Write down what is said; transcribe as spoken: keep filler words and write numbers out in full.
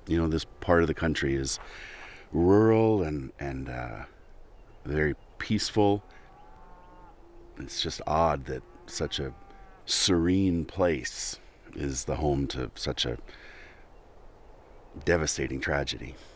You know, this part of the country is rural and and uh, very peaceful. It's just odd that such a serene place is the home to such a devastating tragedy.